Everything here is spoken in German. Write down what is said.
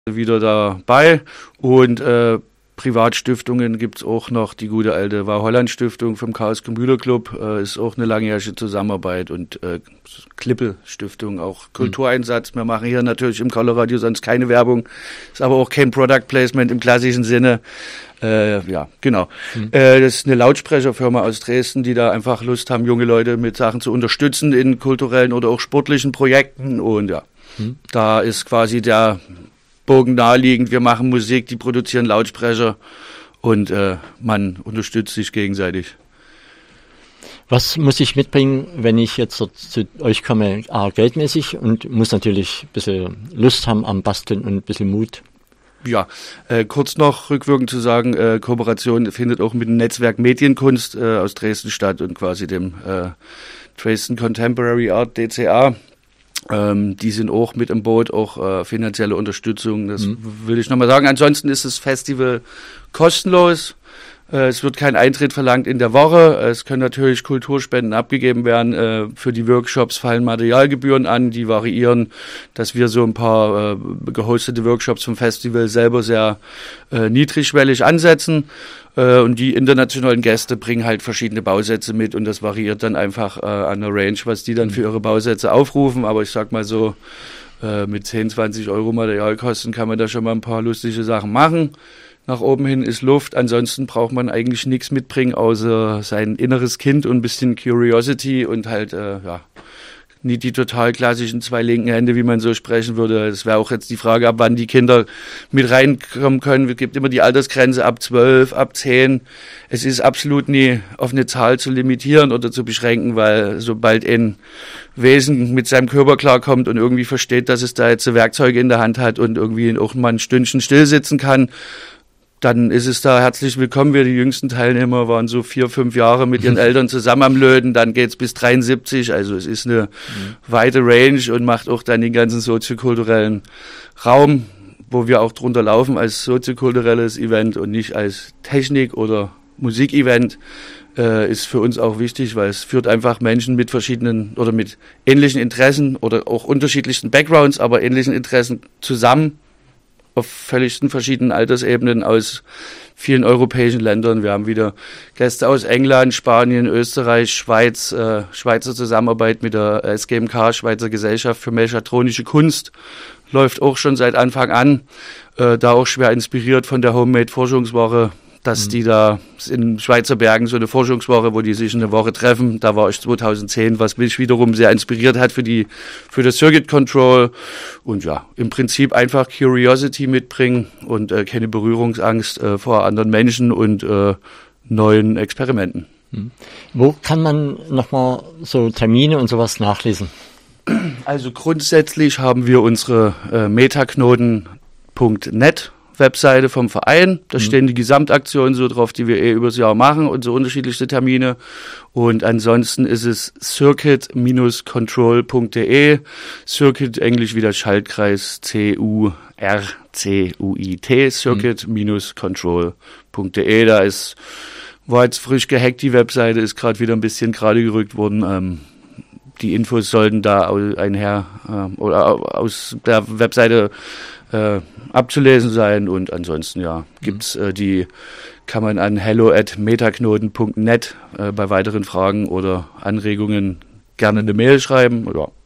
wieder dabei und Privatstiftungen gibt es auch noch, die gute alte War-Holland-Stiftung vom Chaos Computer Club, ist auch eine langjährige Zusammenarbeit und Klippe-Stiftung, auch Kultureinsatz. Wir machen hier natürlich im Colorado sonst keine Werbung, ist aber auch kein Product Placement im klassischen Sinne. Ja, genau. Das ist eine Lautsprecherfirma aus Dresden, die da einfach Lust haben, junge Leute mit Sachen zu unterstützen in kulturellen oder auch sportlichen Projekten und ja, da ist quasi der Bogen naheliegend, wir machen Musik, die produzieren Lautsprecher und man unterstützt sich gegenseitig. Was muss ich mitbringen, wenn ich jetzt zu euch komme, geldmäßig, und muss natürlich ein bisschen Lust haben am Basteln und ein bisschen Mut? Ja, kurz noch rückwirkend zu sagen, Kooperation findet auch mit dem Netzwerk Medienkunst aus Dresden statt und quasi dem Dresden Contemporary Art DCA. Die sind auch mit im Boot, auch finanzielle Unterstützung, das will ich nochmal sagen. Ansonsten ist das Festival kostenlos. Es wird kein Eintritt verlangt in der Woche. Es können natürlich Kulturspenden abgegeben werden. Für die Workshops fallen Materialgebühren an, die variieren, dass wir so ein paar gehostete Workshops vom Festival selber sehr niedrigschwellig ansetzen. Und die internationalen Gäste bringen halt verschiedene Bausätze mit und das variiert dann einfach an der Range, was die dann für ihre Bausätze aufrufen. Aber ich sag mal so, mit 10, 20 Euro Materialkosten kann man da schon mal ein paar lustige Sachen machen. Nach oben hin ist Luft, ansonsten braucht man eigentlich nichts mitbringen, außer sein inneres Kind und ein bisschen Curiosity und halt, nie die total klassischen 2 linken Hände, wie man so sprechen würde. Es wäre auch jetzt die Frage, ab wann die Kinder mit reinkommen können. Es gibt immer die Altersgrenze ab 12, ab 10. Es ist absolut nie auf eine Zahl zu limitieren oder zu beschränken, weil sobald ein Wesen mit seinem Körper klarkommt und irgendwie versteht, dass es da jetzt Werkzeuge in der Hand hat und irgendwie auch mal ein Stündchen still sitzen kann, dann ist es da herzlich willkommen. Wir, die jüngsten Teilnehmer, waren so 4, 5 Jahre mit ihren Eltern zusammen am Löten. Dann geht's bis 73. Also es ist eine weite Range und macht auch dann den ganzen soziokulturellen Raum, wo wir auch drunter laufen, als soziokulturelles Event und nicht als Technik- oder Musikevent, ist für uns auch wichtig, weil es führt einfach Menschen mit verschiedenen oder mit ähnlichen Interessen oder auch unterschiedlichsten Backgrounds, aber ähnlichen Interessen zusammen. Auf völlig verschiedenen Altersebenen aus vielen europäischen Ländern. Wir haben wieder Gäste aus England, Spanien, Österreich, Schweiz, Schweizer Zusammenarbeit mit der SGMK, Schweizer Gesellschaft für Mechatronische Kunst, läuft auch schon seit Anfang an, da auch schwer inspiriert von der Homemade-Forschungswoche, dass die da in Schweizer Bergen so eine Forschungswoche, wo die sich eine Woche treffen, da war ich 2010, was mich wiederum sehr inspiriert hat für das Circuit Control und ja, im Prinzip einfach Curiosity mitbringen und keine Berührungsangst vor anderen Menschen und neuen Experimenten. Wo kann man nochmal so Termine und sowas nachlesen? Also grundsätzlich haben wir unsere metaknoten.net Webseite vom Verein, da stehen die Gesamtaktionen so drauf, die wir übers Jahr machen und so unterschiedliche Termine und ansonsten ist es circuit-control.de, Circuit englisch wie der Schaltkreis, C-U-R-C-U-I-T, circuit-control.de, war jetzt frisch gehackt, die Webseite ist gerade wieder ein bisschen gerade gerückt worden, die Infos sollten da oder aus der Webseite abzulesen sein und ansonsten gibt's kann man an hello@metaknoten.net bei weiteren Fragen oder Anregungen gerne eine Mail schreiben. Ja.